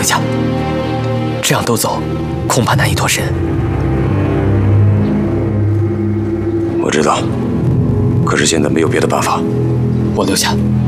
等下，这样都走，恐怕难以脱身。 我知道，可是现在没有别的办法。 我留下。